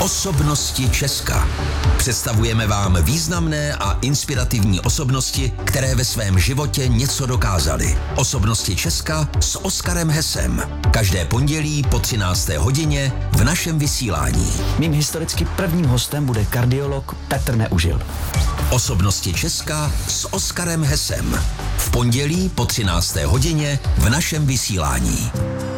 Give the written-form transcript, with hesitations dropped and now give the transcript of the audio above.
Osobnosti Česka. Představujeme vám významné a inspirativní osobnosti, které ve svém životě něco dokázaly. Osobnosti Česka s Oskarem Hesem. Každé pondělí po 13. hodině v našem vysílání. Mým historicky prvním hostem bude kardiolog Petr Neužil. Osobnosti Česka s Oskarem Hesem. V pondělí po 13. hodině v našem vysílání.